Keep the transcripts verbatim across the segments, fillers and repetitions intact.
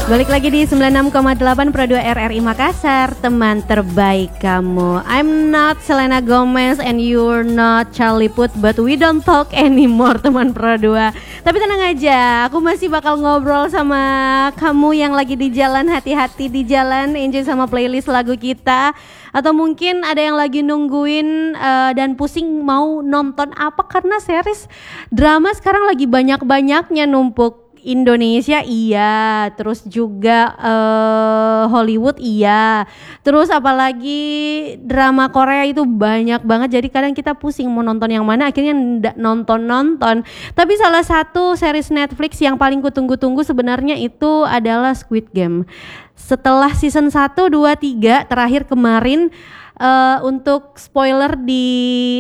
Balik lagi di sembilan puluh enam koma delapan Pro dua R R I Makassar, teman terbaik kamu. I'm not Selena Gomez and you're not Charlie Puth, but we don't talk anymore teman Pro dua. Tapi tenang aja, aku masih bakal ngobrol sama kamu yang lagi di jalan, hati-hati di jalan, enjoy sama playlist lagu kita. Atau mungkin ada yang lagi nungguin uh, dan pusing mau nonton apa karena series drama sekarang lagi banyak-banyaknya numpuk. Indonesia iya, terus juga uh, Hollywood iya, terus apalagi drama Korea itu banyak banget. Jadi kadang kita pusing mau nonton yang mana, akhirnya nggak nonton-nonton. Tapi salah satu series Netflix yang paling kutunggu-tunggu sebenarnya itu adalah Squid Game. Setelah season satu, dua, tiga terakhir kemarin, uh, untuk spoiler di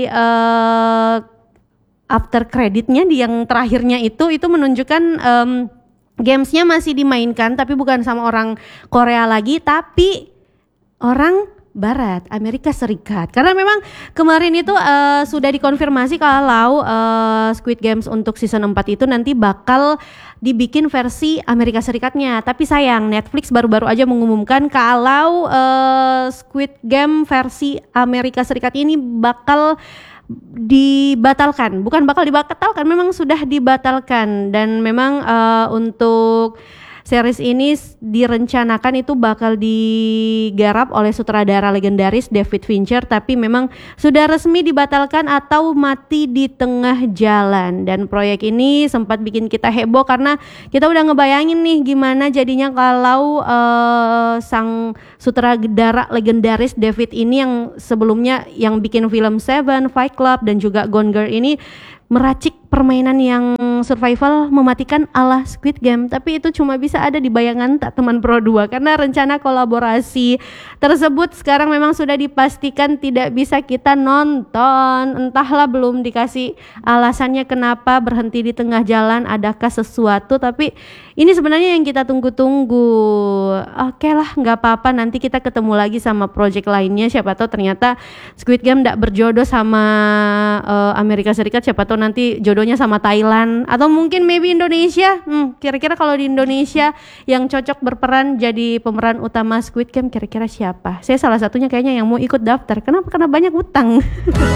uh, after creditnya di yang terakhirnya itu itu menunjukkan um, gamesnya masih dimainkan tapi bukan sama orang Korea lagi tapi orang Barat, Amerika Serikat. Karena memang kemarin itu uh, sudah dikonfirmasi kalau uh, Squid Games untuk season empat itu nanti bakal dibikin versi Amerika Serikatnya. Tapi sayang Netflix baru-baru aja mengumumkan kalau uh, Squid Game versi Amerika Serikat ini bakal dibatalkan, bukan bakal dibatalkan, memang sudah dibatalkan. Dan memang uh, untuk series ini direncanakan itu bakal digarap oleh sutradara legendaris David Fincher, tapi memang sudah resmi dibatalkan atau mati di tengah jalan. Dan proyek ini sempat bikin kita heboh karena kita udah ngebayangin nih gimana jadinya kalau uh, sang sutradara legendaris David ini yang sebelumnya yang bikin film Seven, Fight Club dan juga Gone Girl ini meracik permainan yang survival mematikan ala Squid Game. Tapi itu cuma bisa ada di bayangan tak teman Pro dua karena rencana kolaborasi tersebut sekarang memang sudah dipastikan tidak bisa kita nonton. Entahlah, belum dikasih alasannya kenapa berhenti di tengah jalan, adakah sesuatu, tapi ini sebenarnya yang kita tunggu-tunggu. Oke lah, gak apa-apa, nanti kita ketemu lagi sama project lainnya. Siapa tahu ternyata Squid Game gak berjodoh sama uh, Amerika Serikat, siapa tahu nanti jodohnya sama Thailand atau mungkin maybe Indonesia. Hmm, kira-kira kalau di Indonesia yang cocok berperan jadi pemeran utama Squid Game kira-kira siapa? Saya salah satunya kayaknya yang mau ikut daftar. Kenapa? Karena banyak utang.